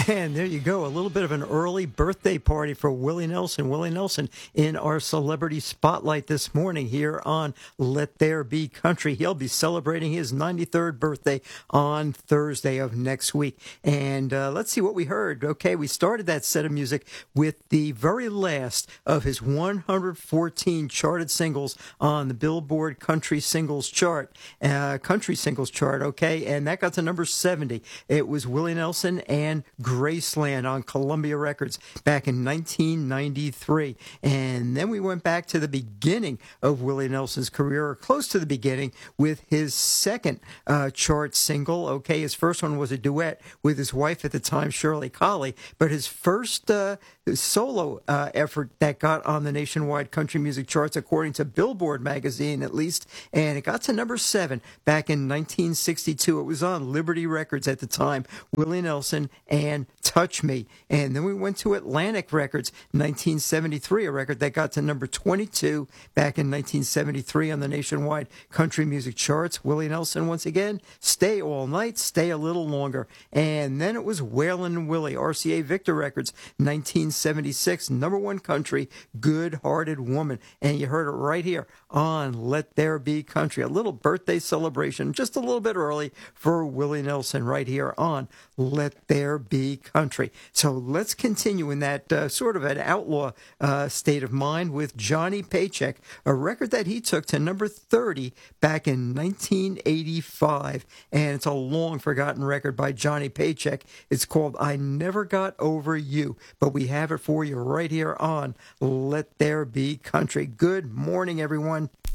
And there you go, a little bit of an early birthday party for Willie Nelson. Willie Nelson in our celebrity spotlight this morning here on Let There Be Country. He'll be celebrating his 93rd birthday on Thursday of next week. And let's see what we heard. Okay, we started that set of music with the very last of his 114 charted singles on the Billboard Country Singles Chart. Okay, and that got to number 70. It was Willie Nelson and Graceland on Columbia Records back in 1993. And then we went back to the beginning of Willie Nelson's career, or close to the beginning, with his second chart single. Okay, his first one was a duet with his wife at the time, Shirley Colley, but his first solo effort that got on the nationwide country music charts, according to Billboard magazine at least, and it got to number 7 back in 1962. It was on Liberty Records at the time, Willie Nelson and Touch Me. And then we went to Atlantic Records, 1973, a record that got to number 22 back in 1973 on the nationwide country music charts. Willie Nelson, once again, Stay All Night, Stay a Little Longer. And then it was Waylon Willie, RCA Victor Records, 1976, number 1 country, Good Hearted Woman. And you heard it right here on Let There Be Country, a little birthday celebration, just a little bit early for Willie Nelson right here on Let There Be Country. So let's continue in that sort of an outlaw state of mind with Johnny Paycheck, a record that he took to number 30 back in 1985. And it's a long forgotten record by Johnny Paycheck. It's called I Never Got Over You. But we have it for you right here on Let There Be Country. Good morning, everyone.